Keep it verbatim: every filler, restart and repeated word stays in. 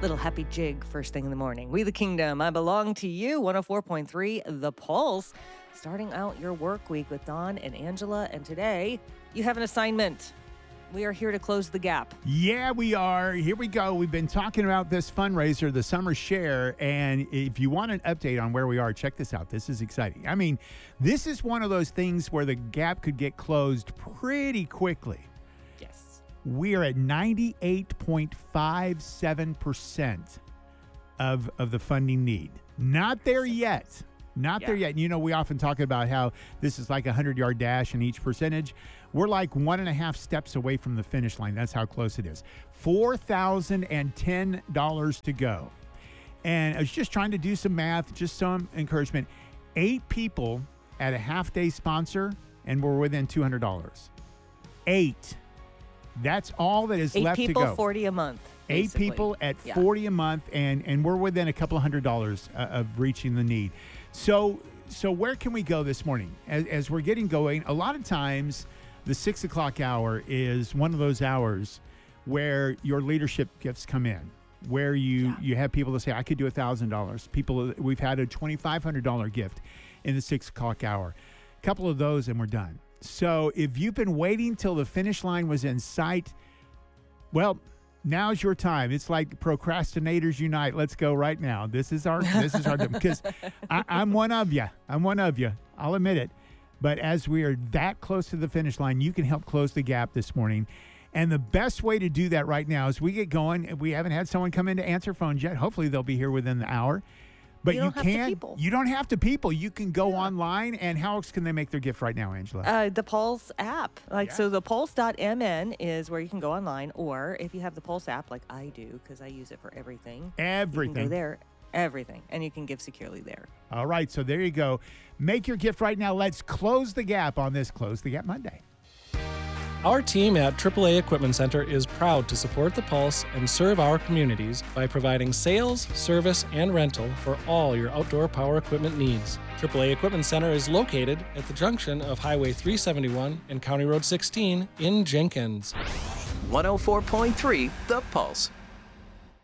Little happy jig first thing in the morning. We the Kingdom, I belong to you. one oh four point three The Pulse. Starting out your work week with Don and Angela. And today, you have an assignment. We are here to close the gap. Yeah, we are. Here we go. We've been talking about this fundraiser, the Summer Share. And if you want an update on where we are, check this out. This is exciting. I mean, this is one of those things where the gap could get closed pretty quickly. Yes. We are at ninety-eight point five seven percent of, of the funding need. Not there yet. Not Yeah. there yet. And you know, we often talk about how this is like a hundred-yard dash in each percentage. We're like one and a half steps away from the finish line. That's how close it is. four thousand ten dollars to go. And I was just trying to do some math, just some encouragement. Eight people at a half-day sponsor, and we're within two hundred dollars. Eight. That's all that is Eight left people, to go. forty a month. Eight basically. people at Yeah. forty a month, and and we're within a couple of hundred dollars uh, of reaching the need. So so where can we go this morning as, as we're getting going? A lot of times, the six o'clock hour is one of those hours where your leadership gifts come in, where you Yeah. you have people that say, I could do a thousand dollars. People, we've had a twenty five hundred dollar gift in the six o'clock hour. A couple of those, and we're done. So if you've been waiting till the finish line was in sight, well, now's your time. It's like procrastinators unite. Let's go right now. This is our this is our because I, I'm one of you. I'm one of you. I'll admit it. But as we are that close to the finish line, you can help close the gap this morning. And the best way to do that right now is we get going. We haven't had someone come in to answer phones yet. Hopefully they'll be here within the hour. But You you, don't have to can. people. You don't have to people. You can go online. And how else can they make their gift right now, Angela? Uh, the Pulse app. Like, Yeah. so the pulse dot m n is where you can go online, or if you have the Pulse app, like I do, because I use it for everything. You can Everything. go there, everything, and you can give securely there. All right, so there you go. Make your gift right now. Let's close the gap on this Close the Gap Monday. Our team at triple A Equipment Center is proud to support the Pulse and serve our communities by providing sales, service, and rental for all your outdoor power equipment needs. triple A Equipment Center is located at the junction of Highway three seventy-one and County Road sixteen in Jenkins. one oh four point three The Pulse.